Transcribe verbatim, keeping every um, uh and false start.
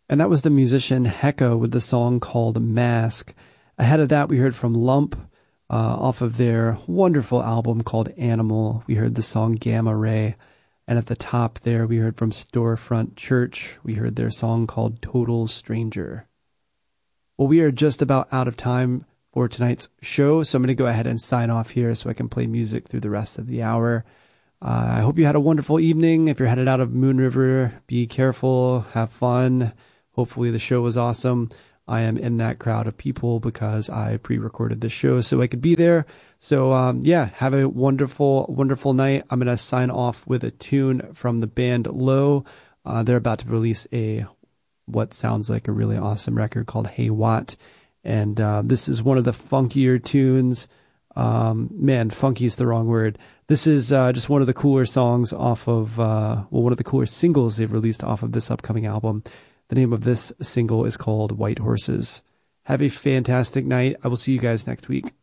And that was the musician Hecka with the song called Mask. Ahead of that, we heard from Lump uh, off of their wonderful album called Animal. We heard the song Gamma Ray. And at the top there, we heard from Storefront Church. We heard their song called Total Stranger. Well, we are just about out of time for tonight's show, so I'm going to go ahead and sign off here so I can play music through the rest of the hour. Uh, I hope you had a wonderful evening. If you're headed out of Moon River, be careful, have fun. Hopefully the show was awesome. I am in that crowd of people because I pre-recorded this show so I could be there. So um, yeah, have a wonderful, wonderful night. I'm going to sign off with a tune from the band Low. Uh, they're about to release a what sounds like a really awesome record called Hey Watt. And uh, this is one of the funkier tunes. Um, man, funky is the wrong word. This is uh, just one of the cooler songs off of, uh, well, one of the cooler singles they've released off of this upcoming album. The name of this single is called White Horses. Have a fantastic night. I will see you guys next week.